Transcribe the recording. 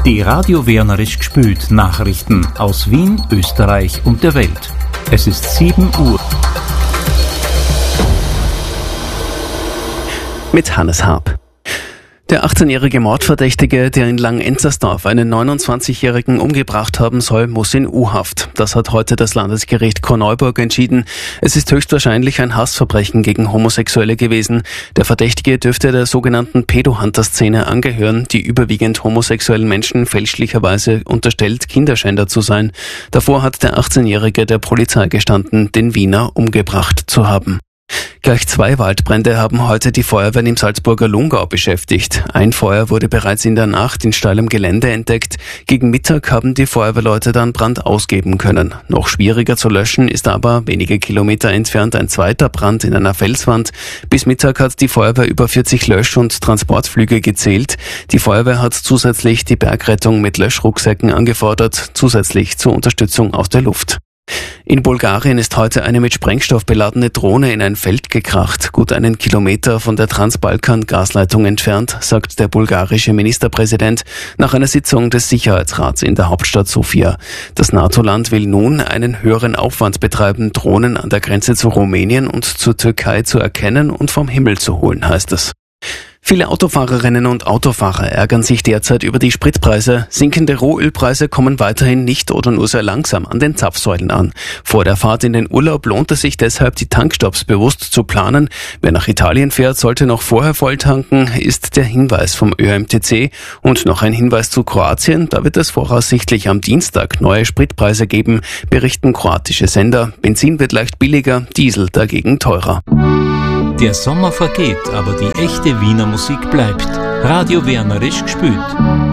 Die Radio Wienerisch gspült Nachrichten aus Wien, Österreich und der Welt. Es ist 7 Uhr. Mit Hannes Harp. Der 18-jährige Mordverdächtige, der in Langenzersdorf einen 29-Jährigen umgebracht haben soll, muss in U-Haft. Das hat heute das Landesgericht Korneuburg entschieden. Es ist höchstwahrscheinlich ein Hassverbrechen gegen Homosexuelle gewesen. Der Verdächtige dürfte der sogenannten Pedo-Hunter-Szene angehören, die überwiegend homosexuellen Menschen fälschlicherweise unterstellt, Kinderschänder zu sein. Davor hat der 18-Jährige der Polizei gestanden, den Wiener umgebracht zu haben. Gleich 2 Waldbrände haben heute die Feuerwehren im Salzburger Lungau beschäftigt. Ein Feuer wurde bereits in der Nacht in steilem Gelände entdeckt. Gegen Mittag haben die Feuerwehrleute dann Brand ausgeben können. Noch schwieriger zu löschen ist aber wenige Kilometer entfernt ein zweiter Brand in einer Felswand. Bis Mittag hat die Feuerwehr über 40 Lösch- und Transportflüge gezählt. Die Feuerwehr hat zusätzlich die Bergrettung mit Löschrucksäcken angefordert, zusätzlich zur Unterstützung aus der Luft. In Bulgarien ist heute eine mit Sprengstoff beladene Drohne in ein Feld gekracht, gut einen Kilometer von der Transbalkan-Gasleitung entfernt, sagt der bulgarische Ministerpräsident nach einer Sitzung des Sicherheitsrats in der Hauptstadt Sofia. Das NATO-Land will nun einen höheren Aufwand betreiben, Drohnen an der Grenze zu Rumänien und zur Türkei zu erkennen und vom Himmel zu holen, heißt es. Viele Autofahrerinnen und Autofahrer ärgern sich derzeit über die Spritpreise. Sinkende Rohölpreise kommen weiterhin nicht oder nur sehr langsam an den Zapfsäulen an. Vor der Fahrt in den Urlaub lohnt es sich deshalb, die Tankstopps bewusst zu planen. Wer nach Italien fährt, sollte noch vorher volltanken, ist der Hinweis vom ÖMTC. Und noch ein Hinweis zu Kroatien. Da wird es voraussichtlich am Dienstag neue Spritpreise geben, berichten kroatische Sender. Benzin wird leicht billiger, Diesel dagegen teurer. Der Sommer vergeht, aber die echte Wiener Musik bleibt. Radio Wienerisch gspült.